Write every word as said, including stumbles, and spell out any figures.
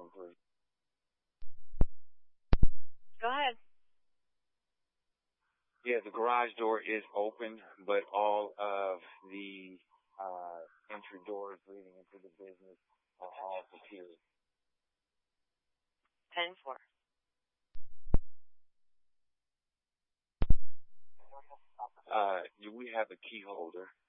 one, please. Go ahead. Yeah, the garage door is open, but all of the uh, entry doors leading into the business are all secured. ten four. Uh, do we have a key holder?